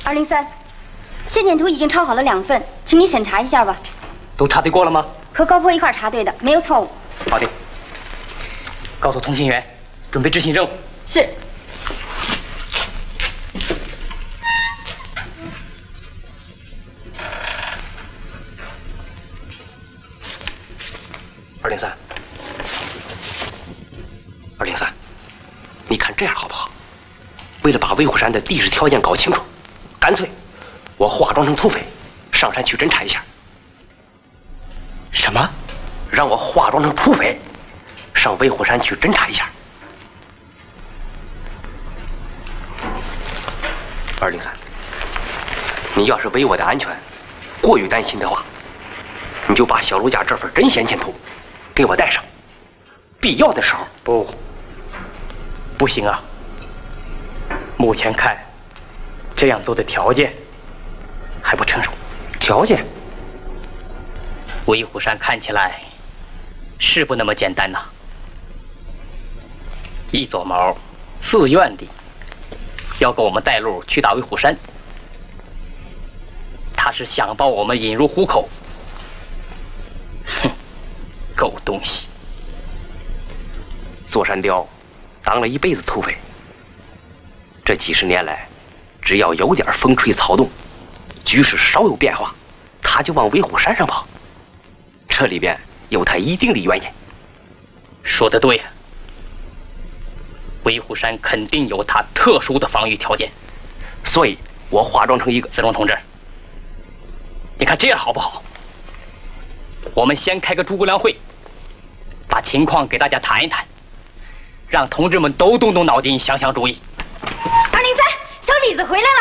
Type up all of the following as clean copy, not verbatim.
203，线点图已经抄好了2份，请你审查一下吧。 都查对过了吗？ 和高坡一块查对的，没有错误。 好的。告诉通信员，准备执行任务。 是。 203，你看这样好不好？为了把威虎山的地质条件搞清楚，干脆我化妆成土匪，上山去侦查一下。什么？让我化妆成土匪，上威虎山去侦查一下。203，你要是为我的安全过于担心的话，你就把小卢家这份真先前图给我带上，必要的时候。不行啊！目前看，这样做的条件还不成熟。条件？威虎山看起来是不那么简单呐。易左毛自愿地要给我们带路去打威虎山，他是想把我们引入虎口。哼，狗东西！座山雕当了一辈子土匪，这几十年来，只要有点风吹草动，局势稍有变化，他就往威虎山上跑。这里边有他一定的原因。说得对呀，威虎山肯定有他特殊的防御条件，所以我化妆成一个子龙同志。你看这样好不好？我们先开个诸葛亮会，把情况给大家谈一谈，让同志们都动动脑筋，想想主意。 203，小李子回来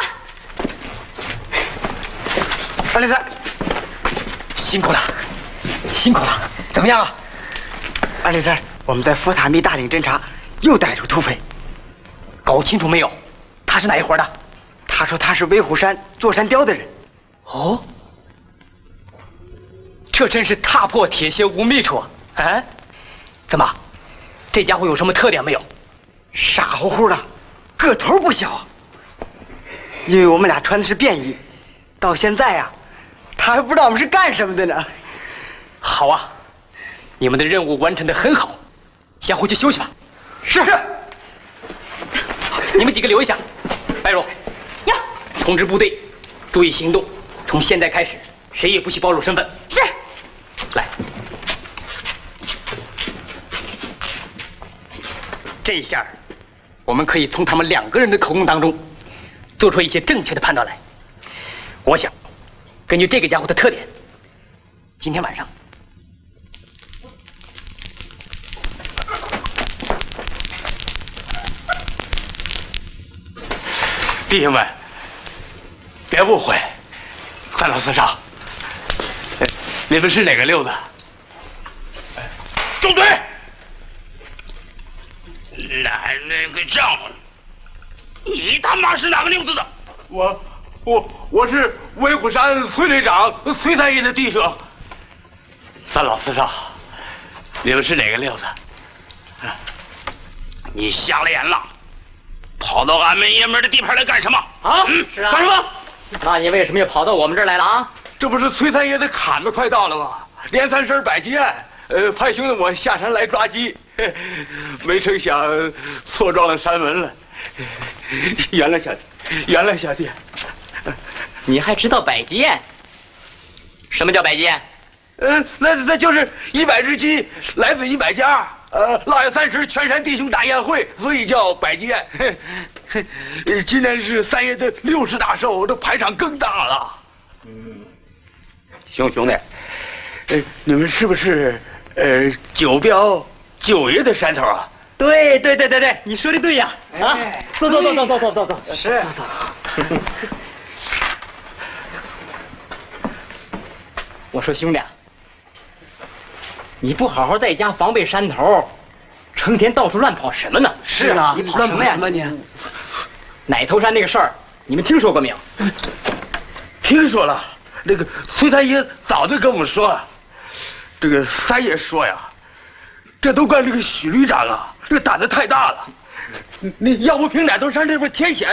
了。 203， 辛苦了，辛苦了。怎么样啊 ？203，我们在佛塔密大岭侦查，又逮住土匪。 搞清楚没有？他是哪一伙的？ 他说他是威虎山座山雕的人。 哦，这真是踏破铁鞋无觅处啊！啊，怎么？这家伙有什么特点没有？ 傻乎乎的，个头不小。因为我们俩穿的是便衣，到现在呀，他还不知道我们是干什么的呢。 好啊，你们的任务完成得很好，先回去休息吧。 是。 你们几个留一下。白茹， 有。 通知部队，注意行动。从现在开始，谁也不许暴露身份。 是。 来。这一下，我们可以从他们2个人的口供当中，做出一些正确的判断来。我想，根据这个家伙的特点，今天晚上， 弟兄们，别误会，3老4少，你们是哪个溜子？中队。那个丈夫，你他妈是哪个溜子的？我是威虎山崔队长崔三爷的弟兄。3老4少，你们是哪个溜子？你瞎了眼了，跑到俺们爷们的地盘来干什么？ 啊，是啊，干什么？那你为什么又跑到我们这儿来了啊？ 这不是崔三爷的砍子快到了吗？连3声摆鸡案，派兄弟我下山来抓鸡。没成想错撞了山门了，原谅小弟。 你还知道摆鸡？什么叫摆鸡？ 那就是100只鸡来自100家，6月30全山弟兄大宴会，所以叫摆鸡宴。今年是3爷的60大寿，这排场更大了。兄弟，你们是不是九标九爷的山头啊？ 对，你说的对呀！啊，走， 是， 走。我说兄弟，你不好好在家防备山头，成天到处乱跑什么呢？ 是啊，你跑什么呀你？ 奶头山那个事儿，你们听说过没有？ 听说了，那个崔三爷早就跟我们说了。这个三爷说呀，这都怪这个许旅长啊，这个胆子太大了。你要不凭奶头山这边天险。